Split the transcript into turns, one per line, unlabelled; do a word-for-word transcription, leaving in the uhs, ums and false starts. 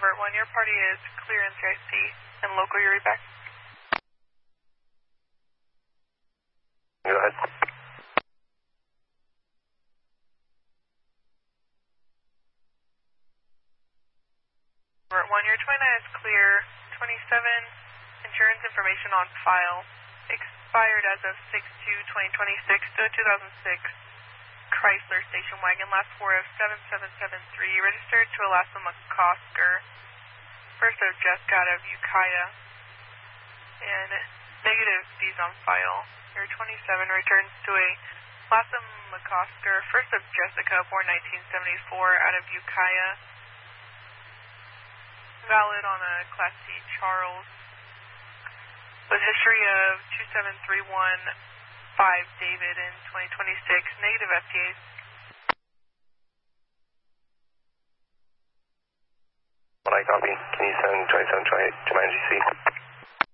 Report one, your party is clear N C I C and local, you read back.
Go ahead.
Report one, your twenty-nine is clear, twenty-seven, insurance information on file, expired as of six two twenty twenty-six to a two thousand six Chrysler station wagon, last four of seven seven seven three, registered to Alaska McCosker, first of Jessica out of Ukiah, and negative fees on file. Your twenty-seven returns to a Alaska McCosker, first of Jessica, born nineteen seventy-four, out of Ukiah, valid on a Class C Charles, with history of two seven three one five David in twenty twenty-six, negative F T As.
When I copy, can you send twenty-seven twenty-eight to my N G C?